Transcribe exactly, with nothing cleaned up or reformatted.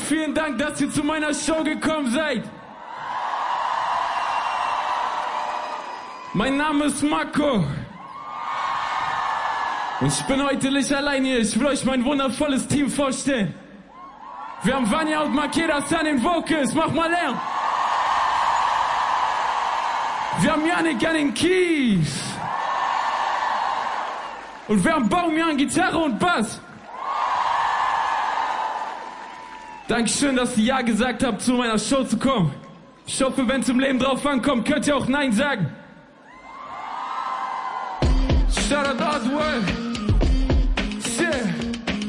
vielen Dank, dass ihr zu meiner Show gekommen seid. Mein Name ist Marco. Und ich bin heute nicht allein hier. Ich will euch mein wundervolles Team vorstellen. Wir haben Vanya und Makedas an den Vocals. Mach mal Lärm. Wir haben Yannick an den Keys. Und wir haben Baumi an Gitarre und Bass. Dankeschön, dass ihr Ja gesagt habt, zu meiner Show zu kommen. Ich hoffe, wenn es im Leben drauf ankommt, könnt ihr auch Nein sagen. Shout out Oswald.